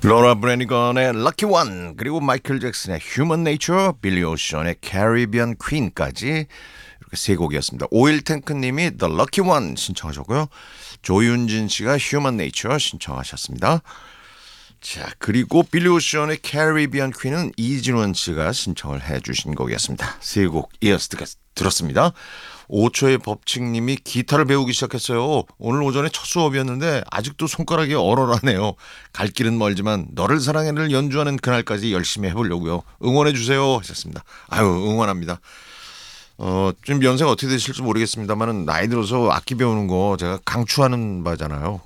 로라 브래니건의 Lucky One, 그리고 마이클 잭슨의 Human Nature, 빌리 오션의 Caribbean Queen까지 이렇게 세 곡이었습니다. 오일탱크님이 The Lucky One 신청하셨고요. 조윤진 씨가 Human Nature 신청하셨습니다. 자, 그리고 빌리 오션의 Caribbean Queen은 이진원 씨가 신청을 해주신 곡이었습니다. 세 곡 이어서 들었습니다. 5초의 법칙님이 기타를 배우기 시작했어요. 오늘 오전에 첫 수업이었는데 아직도 손가락이 얼얼하네요. 갈 길은 멀지만 너를 사랑해를 연주하는 그날까지 열심히 해보려고요. 응원해 주세요 하셨습니다. 아유, 응원합니다. 좀 연세가 어떻게 되실지 모르겠습니다만 나이 들어서 악기 배우는 거 제가 강추하는 바잖아요.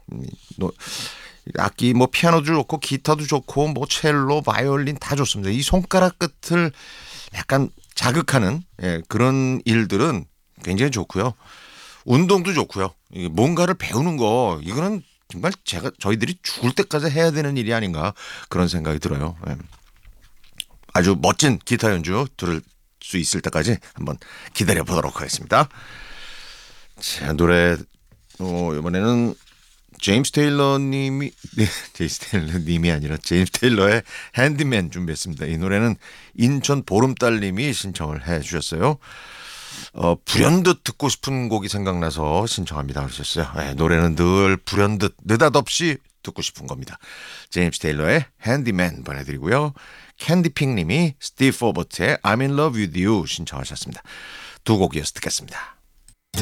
악기 뭐 피아노도 좋고 기타도 좋고 뭐 첼로, 바이올린 다 좋습니다. 이 손가락 끝을 약간 자극하는 그런 일들은 굉장히 좋고요. 운동도 좋고요. 뭔가를 배우는 거 이거는 정말 저희들이 죽을 때까지 해야 되는 일이 아닌가 그런 생각이 들어요. 아주 멋진 기타 연주 들을 수 있을 때까지 한번 기다려 보도록 하겠습니다. 자, 노래 이번에는 제임스 테일러 님이 아니라 제임스 테일러의 핸디맨 준비했습니다. 이 노래는 인천 보름달 님이 신청을 해 주셨어요. 불현듯 듣고 싶은 곡이 생각나서 신청합니다 하셨어요. 노래는 늘 불현듯 느닷없이 듣고 싶은 겁니다. 제임스 테일러의 핸디맨 보내드리고요. 캔디핑 님이 스티브 포버트의 I'm in love with you 신청하셨습니다. 두 곡 이어서 듣겠습니다.